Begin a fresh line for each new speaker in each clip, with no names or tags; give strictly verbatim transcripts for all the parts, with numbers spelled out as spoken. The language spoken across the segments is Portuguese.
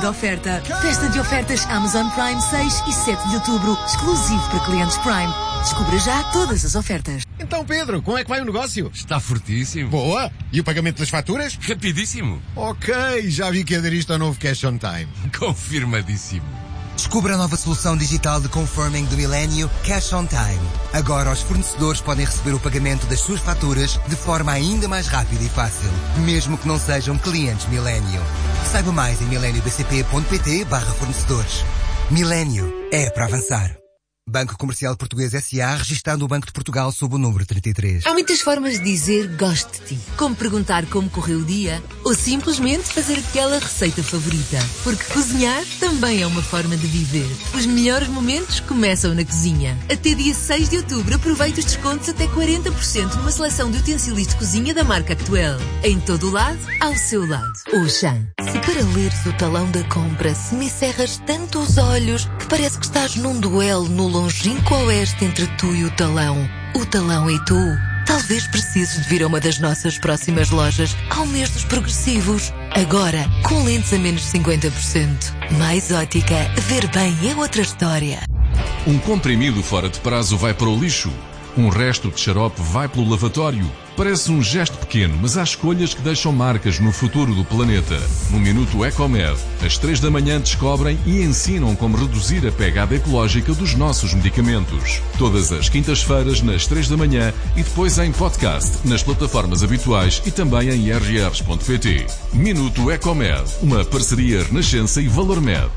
de oferta. Festa de ofertas Amazon Prime seis e sete de outubro, exclusivo para clientes Prime. Descubra já todas as ofertas.
Então, Pedro, como é que vai o negócio?
Está fortíssimo.
Boa! E o pagamento das faturas?
Rapidíssimo.
Ok, já vi que aderiste ao novo Cash on Time.
Confirmadíssimo.
Descubra a nova solução digital de confirming do milênio, Cash on Time. Agora os fornecedores podem receber o pagamento das suas faturas de forma ainda mais rápida e fácil, mesmo que não sejam clientes Milênio. Saiba mais em milênio b c p ponto p t barra fornecedores. Milênio é para avançar. Banco Comercial Português S A, registado no Banco de Portugal sob o número trinta e três.
Há muitas formas de dizer gosto de ti. Como perguntar como correu o dia ou simplesmente fazer aquela receita favorita. Porque cozinhar também é uma forma de viver. Os melhores momentos começam na cozinha. Até dia seis de outubro aproveite os descontos até quarenta por cento numa seleção de utensílios de cozinha da marca Actuel. Em todo o lado, ao seu lado. Auchan.
Se para leres o talão da compra semicerras tanto os olhos que parece que estás num duelo no longínquo oeste entre tu e o talão, o talão e tu, talvez precises de vir a uma das nossas próximas lojas ao mês dos progressivos. Agora, com lentes a menos cinquenta por cento. Mais ótica, ver bem é outra história.
Um comprimido fora de prazo vai para o lixo. Um resto de xarope vai pelo lavatório. Parece um gesto pequeno, mas há escolhas que deixam marcas no futuro do planeta. No Minuto Ecomed, às três da manhã descobrem e ensinam como reduzir a pegada ecológica dos nossos medicamentos. Todas as quintas-feiras, nas três da manhã e depois em podcast, nas plataformas habituais e também em r r s ponto p t. Minuto Ecomed, uma parceria Renascença e Valormed.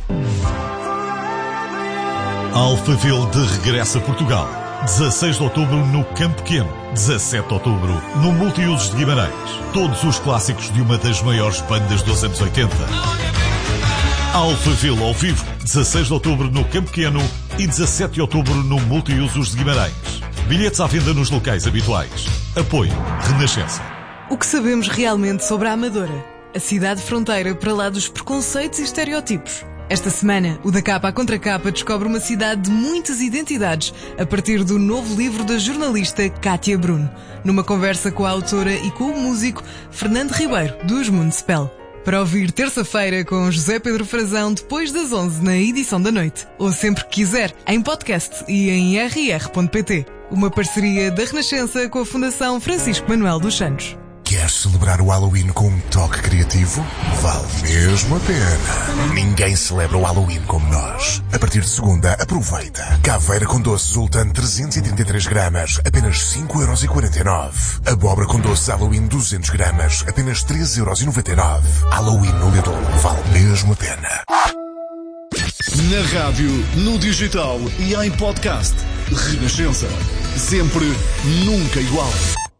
Alphaville de regresso a Portugal. dezasseis de outubro no Campo Pequeno, dezassete de outubro no Multiusos de Guimarães. Todos os clássicos de uma das maiores bandas dos anos oitenta. Alphaville ao vivo, dezasseis de outubro no Campo Pequeno e dezassete de outubro no Multiusos de Guimarães. Bilhetes à venda nos locais habituais. Apoio Renascença.
O que sabemos realmente sobre a Amadora? A cidade fronteira para lá dos preconceitos e estereótipos. Esta semana, o Da Capa à Contra Capa descobre uma cidade de muitas identidades a partir do novo livro da jornalista Cátia Bruno, numa conversa com a autora e com o músico Fernando Ribeiro, dos Municipal. Para ouvir terça-feira com José Pedro Frazão depois das onze na edição da noite, ou sempre que quiser, em podcast e em r r ponto p t. Uma parceria da Renascença com a Fundação Francisco Manuel dos Santos.
Queres celebrar o Halloween com um toque criativo? Vale mesmo a pena. Ninguém celebra o Halloween como nós. A partir de segunda, aproveita. Caveira com doce Sultan trezentos e trinta e três gramas, apenas cinco euros e quarenta e nove. Abóbora com doce Halloween duzentos gramas, apenas treze euros e noventa e nove. Halloween no Lidl, vale mesmo a pena.
Na rádio, no digital e em podcast. Renascença. Sempre, nunca igual.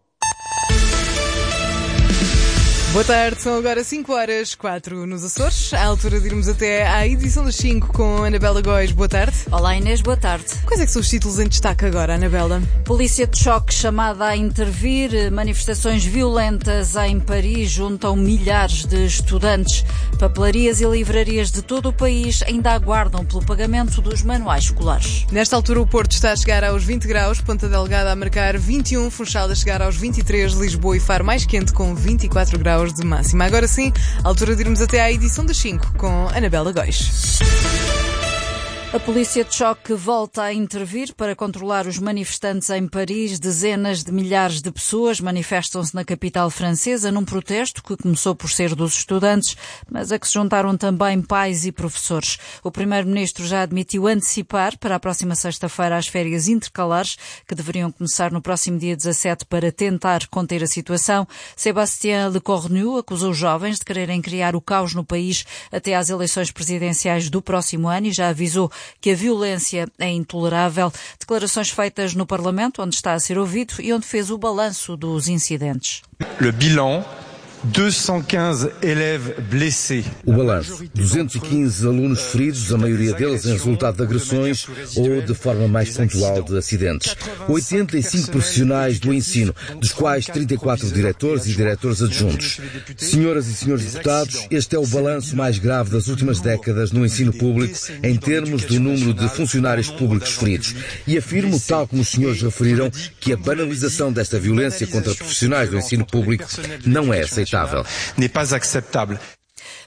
Boa tarde, são agora cinco horas, quatro nos Açores. À altura de irmos até à edição das cinco com Anabela Góis. Boa tarde.
Olá Inês, boa tarde.
Quais é que são os títulos em destaque agora, Anabela?
Polícia de choque chamada a intervir. Manifestações violentas em Paris juntam milhares de estudantes. Papelarias e livrarias de todo o país ainda aguardam pelo pagamento dos manuais escolares.
Nesta altura o Porto está a chegar aos vinte graus, Ponta Delgada a marcar vinte e um, Funchal a chegar aos vinte e três, Lisboa e Faro mais quente com vinte e quatro graus de máxima. Agora sim, à altura de irmos até à edição das cinco com Anabela Góis.
A polícia de choque volta a intervir para controlar os manifestantes em Paris. Dezenas de milhares de pessoas manifestam-se na capital francesa num protesto que começou por ser dos estudantes, mas a que se juntaram também pais e professores. O primeiro-ministro já admitiu antecipar para a próxima sexta-feira as férias intercalares, que deveriam começar no próximo dia dezassete para tentar conter a situação. Sébastien Lecornu acusou os jovens de quererem criar o caos no país até às eleições presidenciais do próximo ano e já avisou que a violência é intolerável. Declarações feitas no Parlamento, onde está a ser ouvido e onde fez o balanço dos incidentes.
Le bilan, duzentos e quinze élèves blessés.
O balanço, duzentos e quinze alunos feridos, a maioria deles em resultado de agressões ou de forma mais pontual de acidentes. oitenta e cinco profissionais do ensino, dos quais trinta e quatro diretores e diretores adjuntos. Senhoras e senhores deputados, este é o balanço mais grave das últimas décadas no ensino público em termos do número de funcionários públicos feridos. E afirmo, tal como os senhores referiram, que a banalização desta violência contra profissionais do ensino público não é aceitável.
N'est pas acceptable.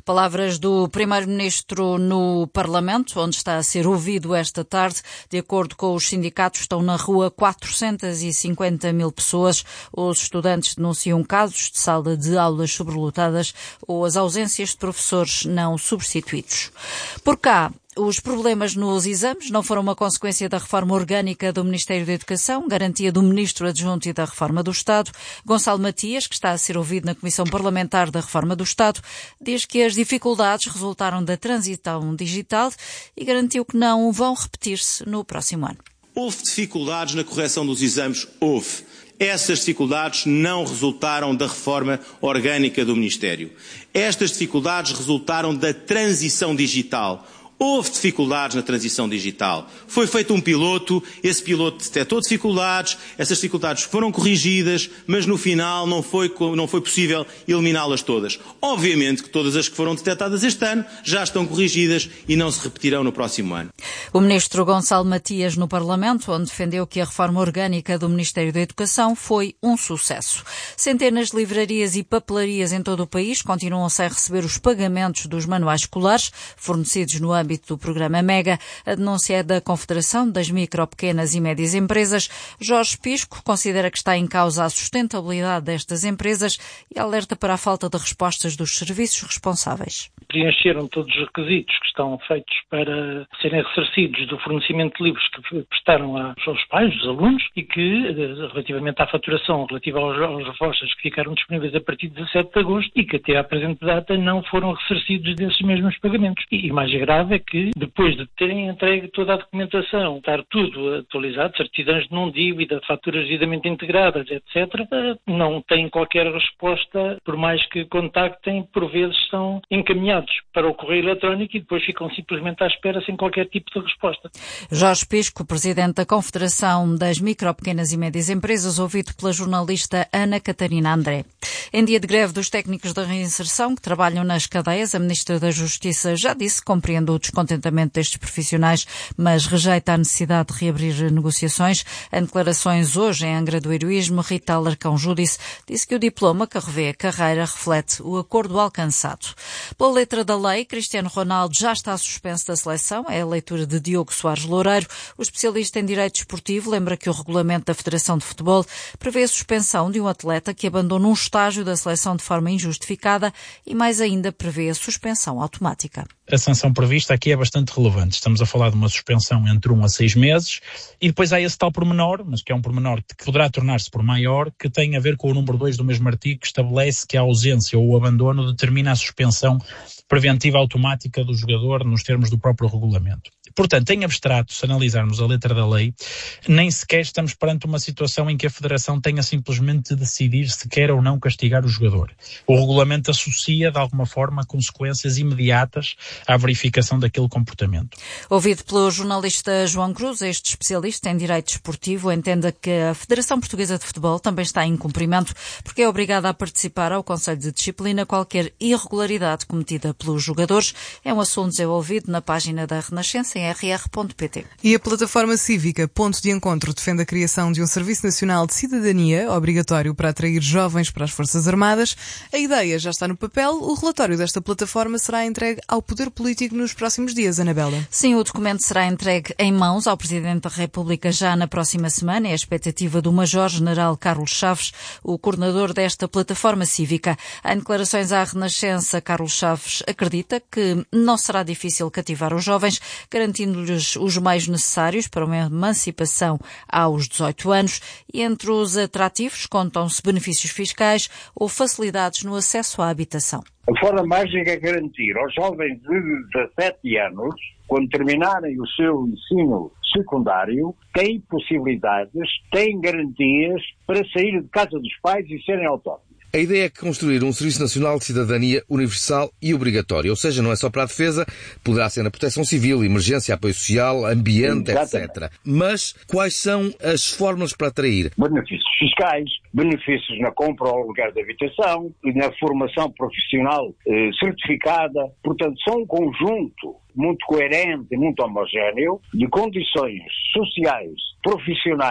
Palavras do Primeiro-Ministro no Parlamento, onde está a ser ouvido esta tarde. De acordo com os sindicatos, estão na rua quatrocentas e cinquenta mil pessoas. Os estudantes denunciam casos de sala de aulas sobrelotadas ou as ausências de professores não substituídos. Por cá, os problemas nos exames não foram uma consequência da reforma orgânica do Ministério da Educação, garantia do Ministro Adjunto e da Reforma do Estado. Gonçalo Matias, que está a ser ouvido na Comissão Parlamentar da Reforma do Estado, diz que as dificuldades resultaram da transição digital e garantiu que não vão repetir-se no próximo ano.
Houve dificuldades na correção dos exames? Houve. Essas dificuldades não resultaram da reforma orgânica do Ministério. Estas dificuldades resultaram da transição digital. Houve dificuldades na transição digital. Foi feito um piloto, esse piloto detectou dificuldades, essas dificuldades foram corrigidas, mas no final não foi, não foi possível eliminá-las todas. Obviamente que todas as que foram detectadas este ano já estão corrigidas e não se repetirão no próximo ano.
O Ministro Gonçalo Matias no Parlamento, onde defendeu que a reforma orgânica do Ministério da Educação foi um sucesso. Centenas de livrarias e papelarias em todo o país continuam sem receber os pagamentos dos manuais escolares fornecidos no âmbito do programa Mega. A denúncia é da Confederação das Micro, Pequenas e Médias Empresas. Jorge Pisco considera que está em causa a sustentabilidade destas empresas e alerta para a falta de respostas dos serviços responsáveis.
Preencheram todos os requisitos que estão feitos para serem ressarcidos do fornecimento de livros que prestaram aos pais, dos alunos, e que, relativamente à faturação, relativa aos vouchers que ficaram disponíveis a partir de dezassete de agosto e que até à presente data não foram ressarcidos desses mesmos pagamentos. E mais grave é que, depois de terem entregue toda a documentação, estar tudo atualizado, certidões de não dívida, faturas devidamente integradas, etcétera, não têm qualquer resposta, por mais que contactem, por vezes são encaminhados para o correio eletrónico e depois ficam simplesmente à espera sem qualquer tipo de resposta.
Jorge Pisco, presidente da Confederação das Micro, Pequenas e Médias Empresas, ouvido pela jornalista Ana Catarina André. Em dia de greve dos técnicos da reinserção que trabalham nas cadeias, a Ministra da Justiça já disse que compreende o descontentamento destes profissionais, mas rejeita a necessidade de reabrir negociações. Em declarações hoje em Angra do Heroísmo, Rita Alarcão Júdice disse que o diploma que revê a carreira reflete o acordo alcançado. Pela letra da lei, Cristiano Ronaldo já está suspenso da seleção. É a leitura de Diogo Soares Loureiro. O especialista em direito esportivo lembra que o regulamento da Federação de Futebol prevê a suspensão de um atleta que abandona um estágio da seleção de forma injustificada e, mais ainda, prevê a suspensão automática.
A sanção prevista aqui é bastante relevante. Estamos a falar de uma suspensão entre um a seis meses e depois há esse tal pormenor, mas que é um pormenor que poderá tornar-se por maior, que tem a ver com o número dois do mesmo artigo, que estabelece que a ausência ou o abandono determina a suspensão preventiva automática do jogador nos termos do próprio regulamento. Portanto, em abstrato, se analisarmos a letra da lei, nem sequer estamos perante uma situação em que a Federação tenha simplesmente de decidir se quer ou não castigar o jogador. O regulamento associa, de alguma forma, consequências imediatas à verificação daquele comportamento.
Ouvido pelo jornalista João Cruz, este especialista em direito esportivo entende que a Federação Portuguesa de Futebol também está em cumprimento porque é obrigada a participar ao Conselho de Disciplina qualquer irregularidade cometida pelos jogadores. É um assunto desenvolvido na página da Renascença em r r ponto p t.
E a plataforma cívica Ponto de Encontro defende a criação de um Serviço Nacional de Cidadania obrigatório para atrair jovens para as Forças Armadas. A ideia já está no papel. O relatório desta plataforma será entregue ao Poder Político nos próximos dias, Anabela.
Sim, o documento será entregue em mãos ao Presidente da República já na próxima semana. É a expectativa do Major-General Carlos Chaves, o coordenador desta plataforma cívica. Em declarações à Renascença, Carlos Chaves acredita que não será difícil cativar os jovens, garantindo-lhes os meios necessários para uma emancipação aos dezoito anos, e entre os atrativos contam-se benefícios fiscais ou facilidades no acesso à habitação.
A forma mágica é garantir aos jovens de dezassete anos, quando terminarem o seu ensino secundário, têm possibilidades, têm garantias para sair de casa dos pais e serem autónomos.
A ideia é construir um Serviço Nacional de Cidadania universal e obrigatório, ou seja, não é só para a defesa, poderá ser na proteção civil, emergência, apoio social, ambiente, Exatamente. etcétera. Mas quais são as fórmulas para atrair?
Benefícios fiscais, benefícios na compra ou lugar de habitação, e na formação profissional eh, certificada. Portanto, são um conjunto muito coerente e muito homogéneo de condições sociais, profissionais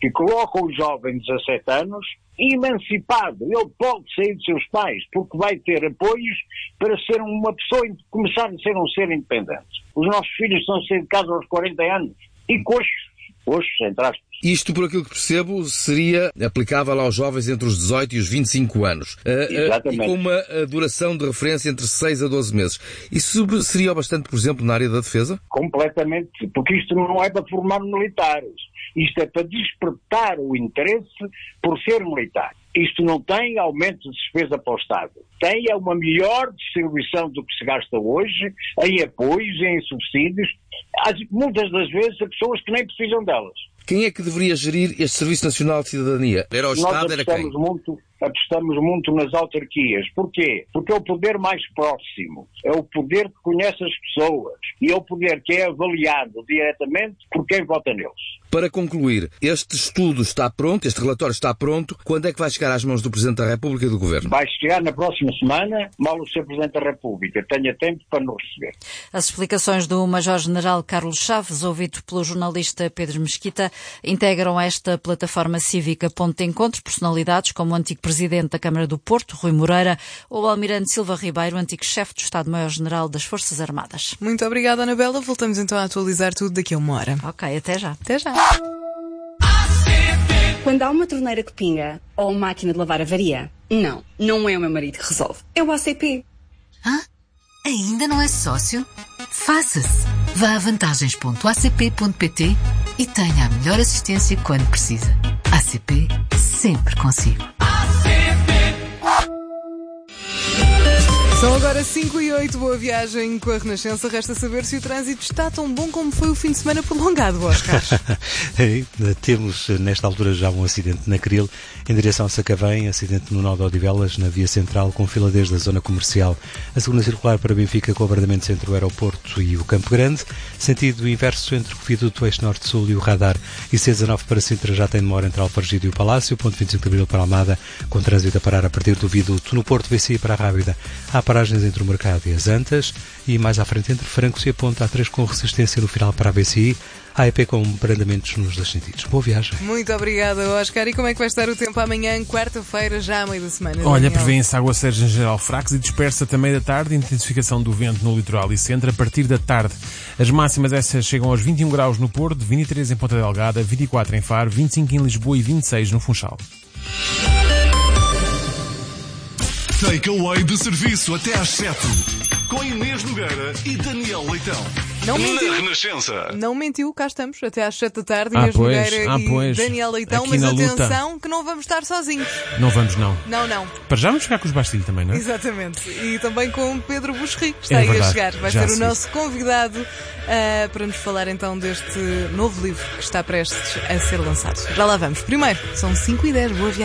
que coloca o jovem de dezassete anos emancipado. Ele pode sair de seus pais, porque vai ter apoios para ser uma pessoa, começar a ser um ser independente. Os nossos filhos estão a sair de casa aos quarenta anos e coxos, coxos, entre aspas.
Isto, por aquilo que percebo, seria aplicável aos jovens entre os dezoito e os vinte e cinco anos.
Exatamente.
Uh, uh, e com uma uh, duração de referência entre seis a doze meses. Isso seria bastante, por exemplo, na área da defesa?
Completamente, porque isto não é para formar militares. Isto é para despertar o interesse por ser militar. Isto não tem aumento de despesa para o Estado. Tem uma melhor distribuição do que se gasta hoje em apoios, em subsídios, muitas das vezes a pessoas que nem precisam delas.
Quem é que deveria gerir este Serviço Nacional de Cidadania? Era o Estado, era quem?
Muito, apostamos muito nas autarquias. Porquê? Porque é o poder mais próximo. É o poder que conhece as pessoas. E é o poder que é avaliado diretamente por quem vota neles.
Para concluir, este estudo está pronto, este relatório está pronto. Quando é que vai chegar às mãos do Presidente da República e do Governo?
Vai chegar na próxima semana, mal o senhor Presidente da República tenha tempo para nos receber.
As explicações do Major-General Carlos Chaves, ouvido pelo jornalista Pedro Mesquita, integram esta plataforma cívica Ponto de Encontros, personalidades como o antigo Presidente da Câmara do Porto, Rui Moreira, ou o Almirante Silva Ribeiro, antigo chefe do Estado-Maior-General das Forças Armadas.
Muito obrigada, Anabela. Voltamos então a atualizar tudo daqui a uma hora.
Ok, até já.
Até já.
Quando há uma torneira que pinga ou uma máquina de lavar avaria, não, não é o meu marido que resolve. É o A C P.
Hã? Ainda não é sócio? Faça-se. Vá a vantagens ponto a c p ponto p t e tenha a melhor assistência quando precisa. A C P, sempre consigo.
São agora cinco e oito, boa viagem com a Renascença. Resta saber se o trânsito está tão bom como foi o fim de semana prolongado, Oscar.
Temos, nesta altura, já um acidente na Cril, em direção a Sacavém, acidente no nó de Odivelas, na via central, com fila desde a zona comercial. A segunda circular para Benfica, com abordamento entre o aeroporto e o Campo Grande, sentido inverso entre o viaduto Eixo Norte-Sul e o Radar. E C dezanove para Sintra já tem demora entre Alfargide e o Palácio, ponto vinte e cinco de Abril para Almada, com trânsito a parar a partir do viaduto. No Porto, V C I para a Rábida, há paragens entre o Mercado e as Antas, e mais à frente entre Francos e a Ponta, A três com resistência no final para a V C I, A E P com brandamentos nos dois sentidos. Boa viagem.
Muito obrigada, Oscar. E como é que vai estar o tempo amanhã, quarta-feira, já à meio da semana?
Olha, prevêem-se aguaceiros em geral fracos e dispersa também da tarde, intensificação do vento no litoral e centro a partir da tarde. As máximas essas chegam aos vinte e um graus no Porto, vinte e três em Ponta Delgada, vinte e quatro em Faro, vinte e cinco em Lisboa e vinte e seis no Funchal.
Takeaway de serviço até às sete. Com Inês Nogueira e Daniel Leitão.
Não mentiu.
Na Renascença.
Não mentiu, cá estamos, até às sete da tarde,
Ah,
Inês
pois,
Nogueira
ah,
e
pois.
Daniel Leitão,
Aqui
mas
na luta.
atenção que não vamos estar sozinhos.
Não vamos, não.
Não, não.
Para já vamos ficar com os Bastilho também, não é?
Exatamente. E também com Pedro Busri, que está
É
aí
verdade,
a chegar. Vai
já
ser o
sim.
nosso convidado uh, para nos falar então deste novo livro que está prestes a ser lançado. Já lá vamos. Primeiro, são cinco e dez. Boa viagem.